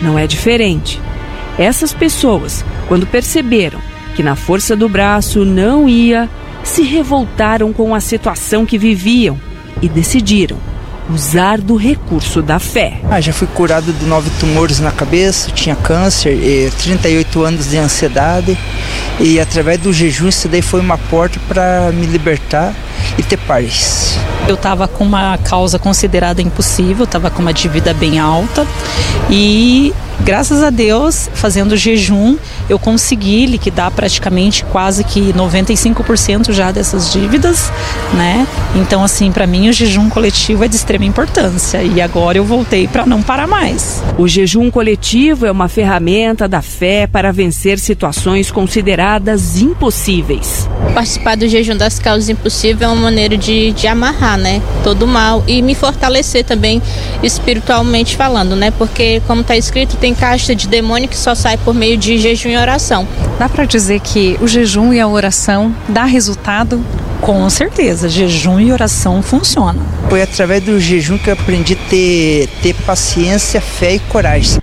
não é diferente. Essas pessoas, quando perceberam que na força do braço não ia, se revoltaram com a situação que viviam e decidiram usar do recurso da fé. Já fui curado de 9 tumores na cabeça, tinha câncer, 38 anos de ansiedade, e através do jejum isso daí foi uma porta para me libertar e ter paz. Eu estava com uma causa considerada impossível, estava com uma dívida bem alta e, graças a Deus, fazendo jejum, eu consegui liquidar praticamente quase que 95% já dessas dívidas, né? Então, assim, para mim o jejum coletivo é de extrema importância e agora eu voltei para não parar mais. O jejum coletivo é uma ferramenta da fé para vencer situações consideradas impossíveis. Participar do jejum das causas impossíveis é uma maneira de amarrar, né, todo o mal e me fortalecer também espiritualmente falando, né, porque como está escrito, tem casta de demônio que só sai por meio de jejum e oração. Dá para dizer que o jejum e a oração dá resultado? Com certeza, jejum e oração funcionam. Foi através do jejum que eu aprendi a ter paciência, fé e coragem.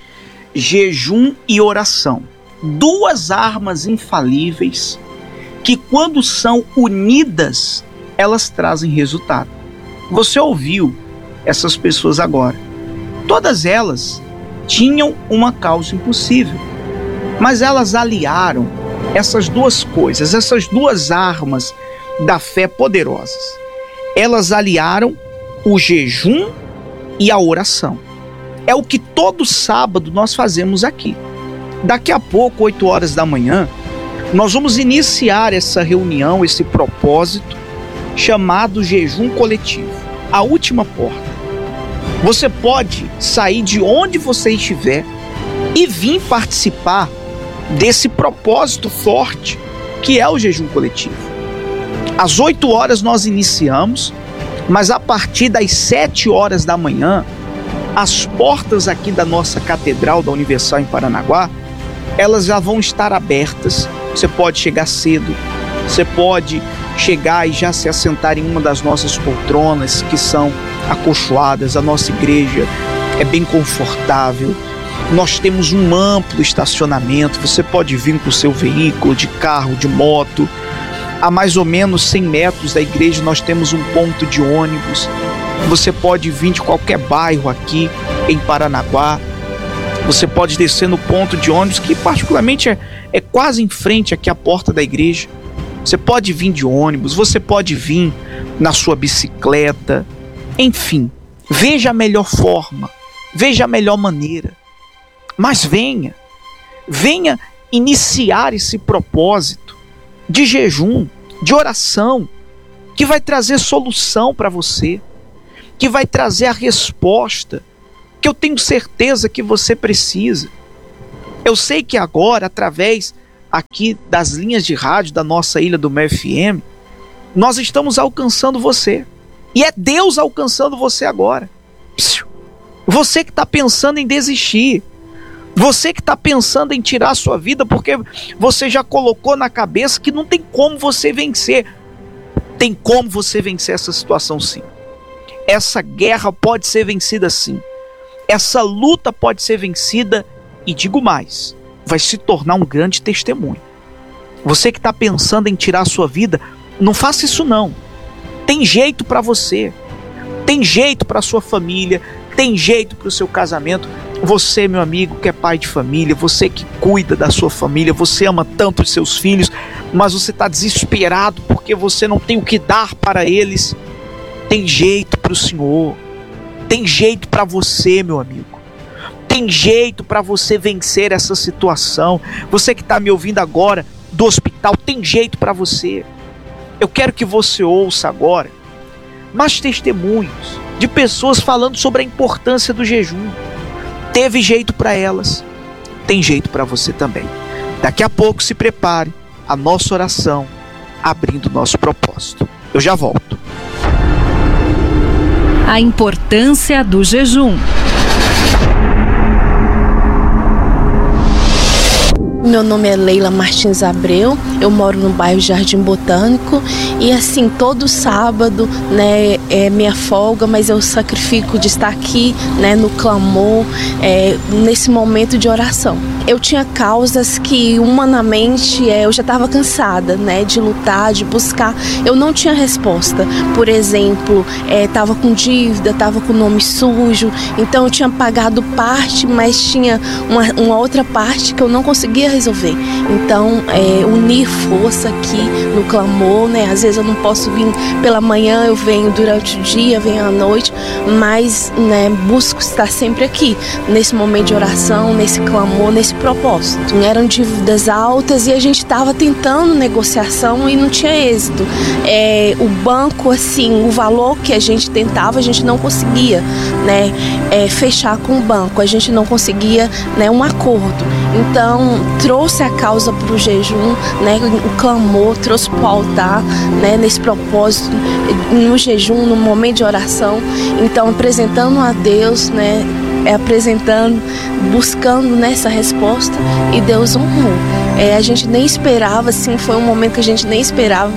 Jejum e oração, 2 armas infalíveis que, quando são unidas, elas trazem resultado. Você ouviu essas pessoas agora. Todas elas tinham uma causa impossível, mas elas aliaram essas 2 coisas, essas 2 armas da fé poderosas. Elas aliaram o jejum e a oração. É o que todo sábado nós fazemos aqui. Daqui a pouco, 8 horas da manhã, nós vamos iniciar essa reunião, esse propósito chamado jejum coletivo. A última porta. Você pode sair de onde você estiver e vir participar desse propósito forte que é o jejum coletivo. Às 8 horas nós iniciamos, mas a partir das 7 horas da manhã, as portas aqui da nossa Catedral da Universal em Paranaguá, elas já vão estar abertas. Você pode chegar cedo, você pode chegar e já se assentar em uma das nossas poltronas que são acolchoadas. A nossa igreja é bem confortável, nós temos um amplo estacionamento, você pode vir com o seu veículo, de carro, de moto. A mais ou menos 100 metros da igreja nós temos um ponto de ônibus. Você pode vir de qualquer bairro aqui em Paranaguá. Você pode descer no ponto de ônibus, que particularmente é quase em frente aqui à porta da igreja. Você pode vir de ônibus, você pode vir na sua bicicleta. Enfim, veja a melhor forma, veja a melhor maneira. Mas venha iniciar esse propósito de jejum, de oração, que vai trazer solução para você, que vai trazer a resposta que eu tenho certeza que você precisa. Eu sei que agora, através aqui das linhas de rádio da nossa Ilha do Mel FM, nós estamos alcançando você. E é Deus alcançando você agora. Você que está pensando em desistir, você que está pensando em tirar a sua vida porque você já colocou na cabeça que não tem como você vencer. Tem como você vencer essa situação, sim. Essa guerra pode ser vencida, sim. Essa luta pode ser vencida e, digo mais, vai se tornar um grande testemunho. Você que está pensando em tirar a sua vida, não faça isso não. Tem jeito para você, tem jeito para sua família, tem jeito para o seu casamento. Você, meu amigo, que é pai de família, você que cuida da sua família, você ama tanto os seus filhos, mas você está desesperado porque você não tem o que dar para eles. Tem jeito para o Senhor, tem jeito para você, meu amigo. Tem jeito para você vencer essa situação. Você que está me ouvindo agora do hospital, tem jeito para você. Eu quero que você ouça agora mais testemunhos de pessoas falando sobre a importância do jejum. Teve jeito para elas, tem jeito para você também. Daqui a pouco se prepare a nossa oração, abrindo o nosso propósito. Eu já volto. A importância do jejum. Meu nome é Leila Martins Abreu, Eu moro no bairro Jardim Botânico e assim, todo sábado, né, é minha folga, mas eu sacrifico de estar aqui, né, no clamor, nesse momento de oração. Eu tinha causas que humanamente eu já estava cansada, né, de lutar, de buscar. Eu não tinha resposta. Por exemplo, estava com dívida, estava com nome sujo, então eu tinha pagado parte, mas tinha uma outra parte que eu não conseguia resolver. Então, unir força aqui no clamor, né? Às vezes eu não posso vir pela manhã, eu venho durante o dia, venho à noite, mas, né, busco estar sempre aqui, nesse momento de oração, nesse clamor, nesse propósito. Eram dívidas altas e a gente estava tentando negociação e não tinha êxito. O banco, assim, o valor que a gente tentava, a gente não conseguia, né, fechar com o banco, a gente não conseguia, né, um acordo. Então, trouxe a causa para o jejum, né, o clamor, trouxe para o altar, né, nesse propósito, no jejum, no momento de oração. Então, apresentando a Deus, né, apresentando, buscando nessa resposta, e Deus honrou. A gente nem esperava, assim, foi um momento que a gente nem esperava,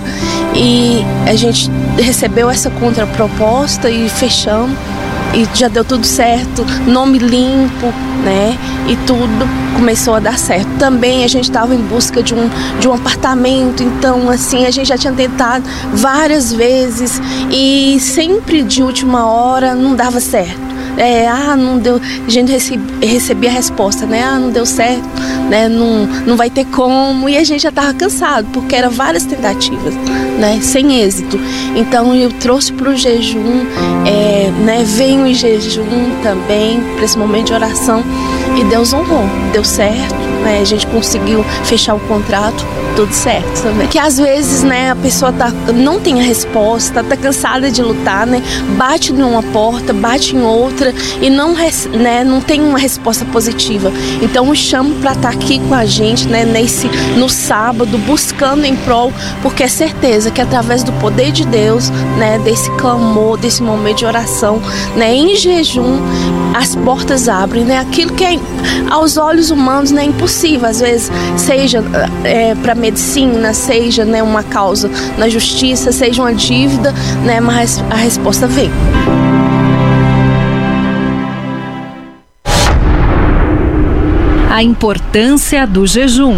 e a gente recebeu essa contraproposta e fechamos, e já deu tudo certo, nome limpo, né, e tudo começou a dar certo. Também a gente estava em busca de um apartamento, então assim, a gente já tinha tentado várias vezes e sempre de última hora não dava certo. Não deu, a gente recebia a resposta, né? Não deu certo, né? Não vai ter como, e a gente já estava cansado, porque eram várias tentativas, né? Sem êxito. Então eu trouxe para o jejum, né? Venho em jejum também, para esse momento de oração, e Deus honrou, deu certo, né? A gente conseguiu fechar o contrato, tudo certo também. Que às vezes, né, a pessoa não tem a resposta, tá cansada de lutar, né? Bate numa porta, bate em outra e não tem uma resposta positiva. Então eu chamo para estar aqui com a gente, né, no sábado, buscando em prol, porque é certeza que através do poder de Deus, né, desse clamor, desse momento de oração, né, em jejum, as portas abrem, né? Aquilo que aos olhos humanos, né, é impossível, às vezes, seja para medicina, seja, né, uma causa na justiça, seja uma dívida, né, mas a resposta vem. A importância do jejum.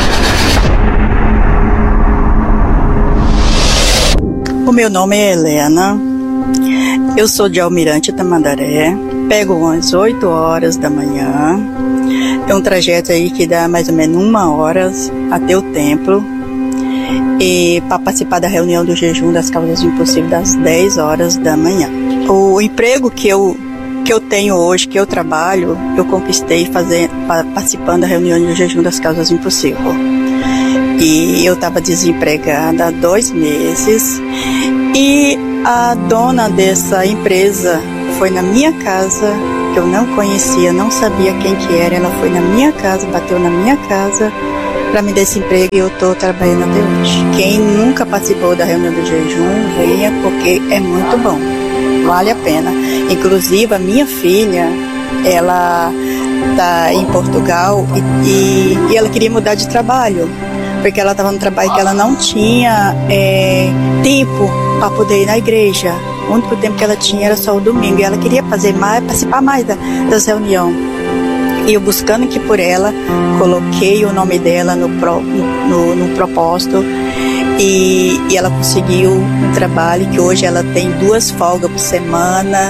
O meu nome é Helena, eu sou de Almirante Tamandaré, pego às 8 horas da manhã, é um trajeto aí que dá mais ou menos 1 hora até o templo, e para participar da reunião do jejum das causas impossíveis das 10 horas da manhã. O emprego que eu tenho hoje, que eu trabalho, eu conquistei participando da reunião do jejum das causas impossíveis. E eu estava desempregada há 2 meses, e a dona dessa empresa foi na minha casa, que eu não conhecia, não sabia quem que era. Ela foi na minha casa, bateu na minha casa para me dar esse emprego, e eu estou trabalhando até hoje. Quem nunca participou da reunião do jejum, venha, porque é muito bom, vale a pena. Inclusive a minha filha, ela está em Portugal e ela queria mudar de trabalho, porque ela estava no trabalho que ela não tinha tempo para poder ir na igreja. O único tempo que ela tinha era só o domingo, e ela queria participar mais das reuniões. E eu, buscando aqui por ela, coloquei o nome dela no propósito, e ela conseguiu um trabalho que hoje ela tem 2 folgas por semana.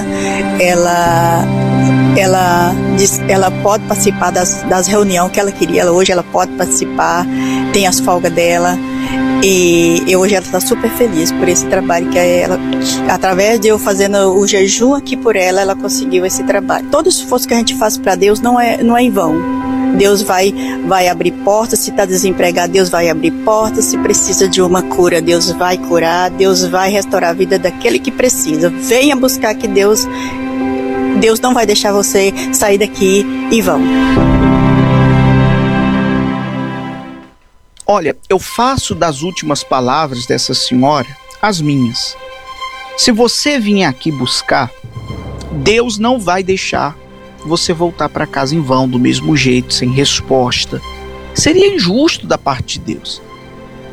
Ela pode participar das reuniões que ela queria. Hoje ela pode participar, tem as folgas dela. E hoje ela está super feliz por esse trabalho que ela, através de eu fazendo o jejum aqui por ela, ela conseguiu esse trabalho. Todo esforço que a gente faz para Deus não é em vão. Deus vai abrir portas. Se está desempregado, Deus vai abrir portas. Se precisa de uma cura, Deus vai curar. Deus vai restaurar a vida daquele que precisa. Venha buscar que Deus não vai deixar você sair daqui em vão. Olha, eu faço das últimas palavras dessa senhora as minhas. Se você vier aqui buscar, Deus não vai deixar você voltar para casa em vão, do mesmo jeito, sem resposta. Seria injusto da parte de Deus.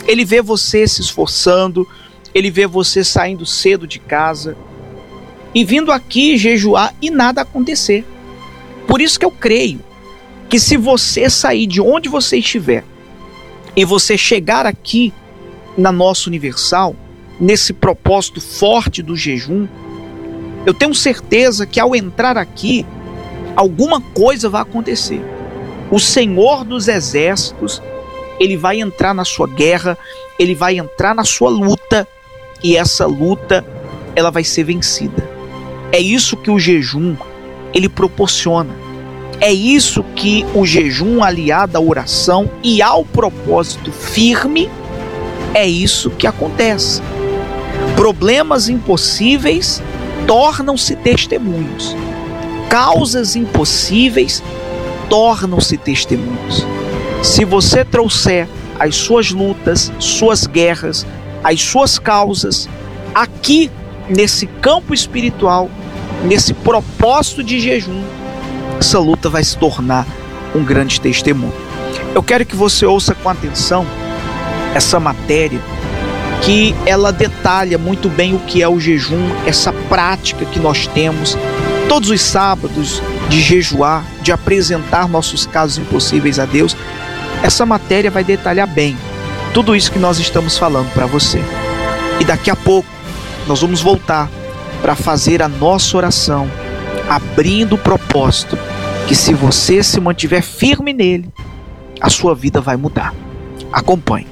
Ele vê você se esforçando, ele vê você saindo cedo de casa e vindo aqui jejuar e nada acontecer. Por isso que eu creio que se você sair de onde você estiver e você chegar aqui na nossa Universal, nesse propósito forte do jejum, eu tenho certeza que ao entrar aqui, alguma coisa vai acontecer. O Senhor dos Exércitos, ele vai entrar na sua guerra, ele vai entrar na sua luta, e essa luta, ela vai ser vencida. É isso que o jejum, ele proporciona. É isso que o jejum aliado à oração e ao propósito firme, é isso que acontece. Problemas impossíveis tornam-se testemunhos. Causas impossíveis tornam-se testemunhos. Se você trouxer as suas lutas, suas guerras, as suas causas aqui nesse campo espiritual, nesse propósito de jejum, essa luta vai se tornar um grande testemunho. Eu quero que você ouça com atenção essa matéria, que ela detalha muito bem o que é o jejum, essa prática que nós temos todos os sábados de jejuar, de apresentar nossos casos impossíveis a Deus. Essa matéria vai detalhar bem tudo isso que nós estamos falando para você. E daqui a pouco nós vamos voltar para fazer a nossa oração, abrindo o propósito que, se você se mantiver firme nele, a sua vida vai mudar. Acompanhe.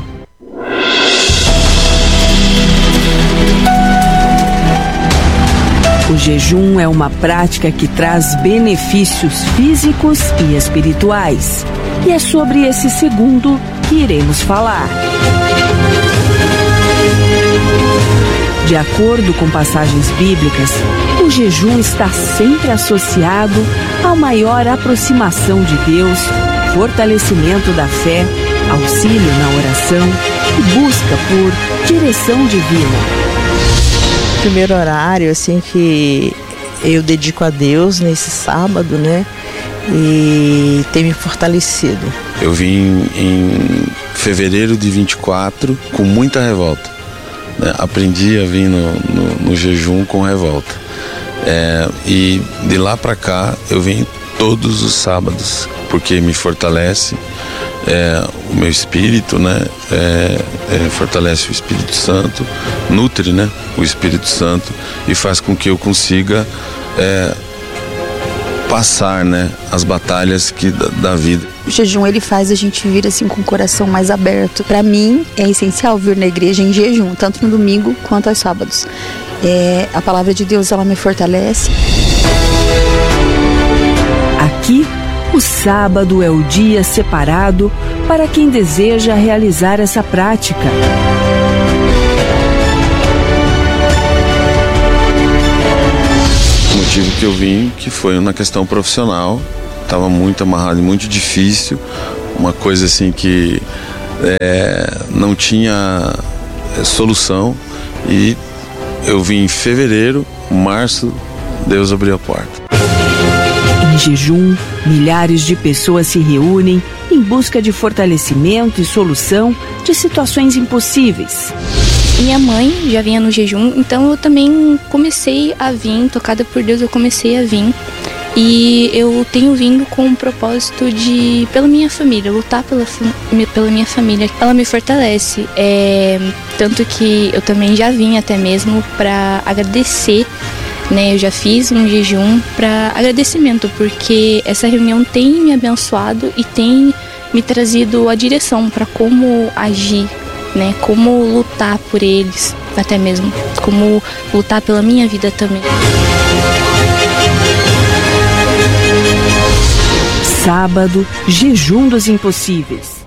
O jejum é uma prática que traz benefícios físicos e espirituais. E é sobre esse segundo que iremos falar. De acordo com passagens bíblicas, o jejum está sempre associado a maior aproximação de Deus, fortalecimento da fé, auxílio na oração e busca por direção divina. Primeiro horário, assim, que eu dedico a Deus nesse sábado, né? E tem me fortalecido. Eu vim em fevereiro de 24 com muita revolta, né? Aprendi a vir no jejum com revolta. E de lá para cá eu venho todos os sábados, porque me fortalece o meu espírito, né? Fortalece o Espírito Santo, nutre, né? O Espírito Santo, e faz com que eu consiga passar, né? As batalhas da vida. O jejum, ele faz a gente vir assim com o coração mais aberto. Para mim é essencial vir na igreja em jejum, tanto no domingo quanto aos sábados. A palavra de Deus, ela me fortalece. Aqui, o sábado é o dia separado para quem deseja realizar essa prática. O motivo que eu vim, que foi na questão profissional, estava muito amarrado e muito difícil, uma coisa assim que não tinha solução, e eu vim em fevereiro, março, Deus abriu a porta. Em jejum, milhares de pessoas se reúnem em busca de fortalecimento e solução de situações impossíveis. Minha mãe já vinha no jejum, então eu também comecei a vir, tocada por Deus, eu comecei a vir. E eu tenho vindo com o propósito de, pela minha família, lutar pela minha família. Ela me fortalece, tanto que eu também já vim até mesmo para agradecer, né? Eu já fiz um jejum para agradecimento, porque essa reunião tem me abençoado e tem me trazido a direção para como agir, né? Como lutar por eles, até mesmo como lutar pela minha vida também. Sábado, jejum dos impossíveis.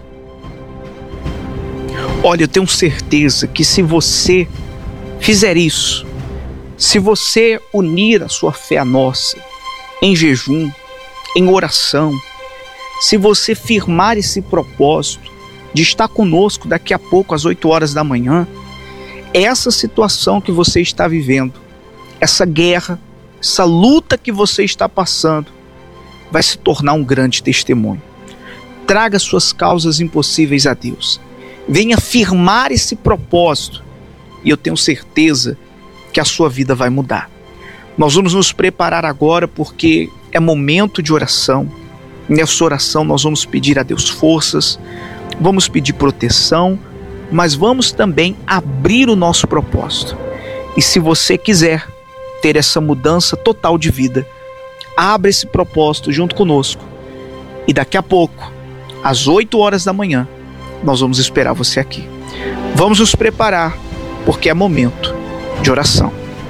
Olha, eu tenho certeza que se você fizer isso, se você unir a sua fé à nossa, em jejum, em oração, se você firmar esse propósito de estar conosco daqui a pouco às 8 horas da manhã, essa situação que você está vivendo, essa guerra, essa luta que você está passando, vai se tornar um grande testemunho. Traga suas causas impossíveis a Deus. venha firmar esse propósito, e eu tenho certeza que a sua vida vai mudar. Nós vamos nos preparar agora, porque é momento de oração. Nessa oração nós vamos pedir a Deus forças, vamos pedir proteção, mas vamos também abrir o nosso propósito. E se você quiser ter essa mudança total de vida, abra esse propósito junto conosco. E daqui a pouco, às 8 horas da manhã, nós vamos esperar você aqui. Vamos nos preparar, porque é momento de oração.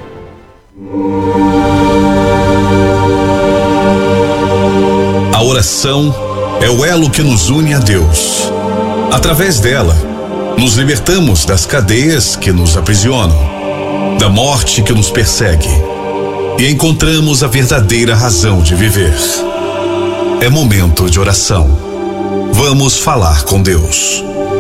A oração é o elo que nos une a Deus. Através dela, nos libertamos das cadeias que nos aprisionam, da morte que nos persegue, e encontramos a verdadeira razão de viver. É momento de oração. Vamos falar com Deus.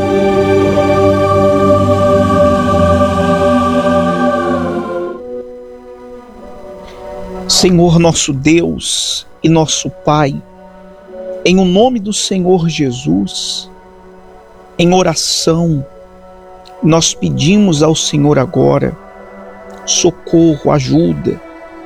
Senhor nosso Deus e nosso Pai, em o nome do Senhor Jesus, em oração, nós pedimos ao Senhor agora socorro, ajuda.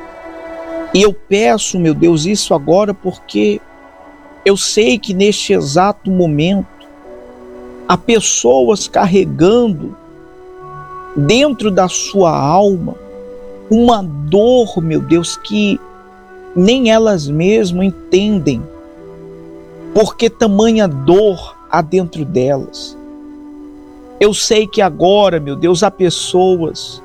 E eu peço, meu Deus, isso agora porque eu sei que neste exato momento há pessoas carregando dentro da sua alma uma dor, meu Deus, que nem elas mesmas entendem, porque tamanha dor há dentro delas. Eu sei que agora, meu Deus, há pessoas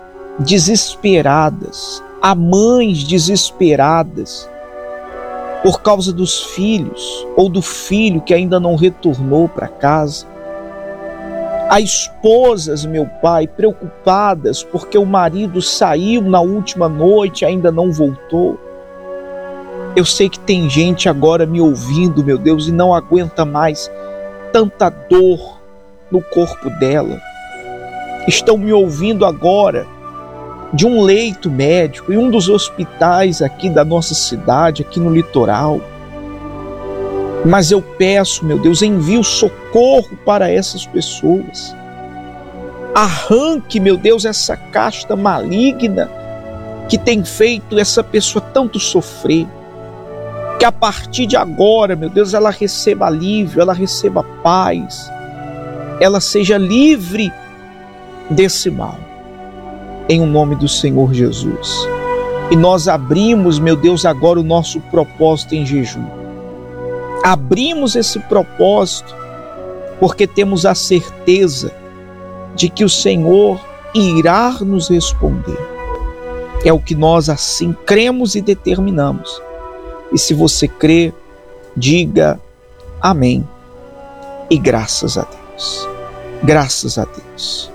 desesperadas, há mães desesperadas por causa dos filhos ou do filho que ainda não retornou para casa. Há esposas, meu Pai, preocupadas porque o marido saiu na última noite e ainda não voltou. Eu sei que tem gente agora me ouvindo, meu Deus, e não aguenta mais tanta dor no corpo dela. Estão me ouvindo agora de um leito médico em um dos hospitais aqui da nossa cidade, aqui no litoral. Mas eu peço, meu Deus, envie o socorro para essas pessoas. Arranque, meu Deus, essa casta maligna que tem feito essa pessoa tanto sofrer. Que a partir de agora, meu Deus, ela receba alívio, ela receba paz, ela seja livre desse mal. Em o nome do Senhor Jesus. E nós abrimos, meu Deus, agora o nosso propósito em jejum. Abrimos esse propósito porque temos a certeza de que o Senhor irá nos responder. É o que nós assim cremos e determinamos. E se você crê, diga amém e graças a Deus. Graças a Deus.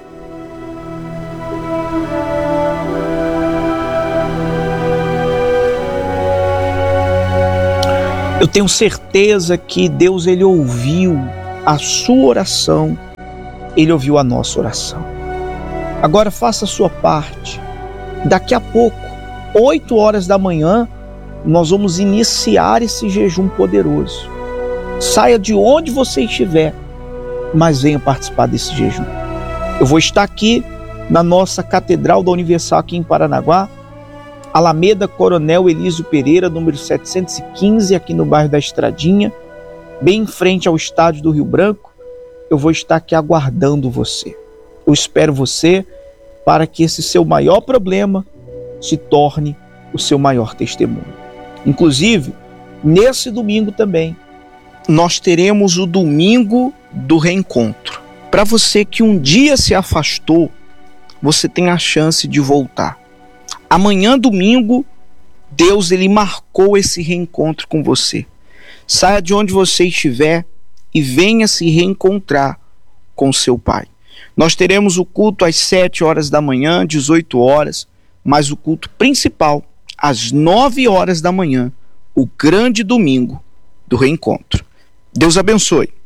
Eu tenho certeza que Deus, Ele ouviu a sua oração, Ele ouviu a nossa oração. Agora faça a sua parte. Daqui a pouco, 8 horas da manhã, nós vamos iniciar esse jejum poderoso. Saia de onde você estiver, mas venha participar desse jejum. Eu vou estar aqui na nossa Catedral da Universal aqui em Paranaguá, Alameda Coronel Elísio Pereira, número 715, aqui no bairro da Estradinha, bem em frente ao estádio do Rio Branco. Eu vou estar aqui aguardando você. Eu espero você para que esse seu maior problema se torne o seu maior testemunho. Inclusive, nesse domingo também, nós teremos o domingo do reencontro. Para você que um dia se afastou, você tem a chance de voltar. Amanhã, domingo, Deus, Ele marcou esse reencontro com você. Saia de onde você estiver e venha se reencontrar com seu Pai. Nós teremos o culto às 7 horas da manhã, 18 horas, mas o culto principal às 9 horas da manhã, o grande domingo do reencontro. Deus abençoe.